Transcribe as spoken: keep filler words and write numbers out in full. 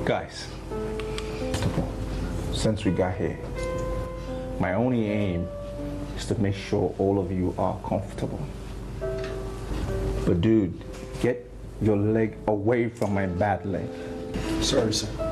Guys, since we got here, my only aim is to make sure all of you are comfortable. But dude, get your leg away from my bad leg. Sorry, sir.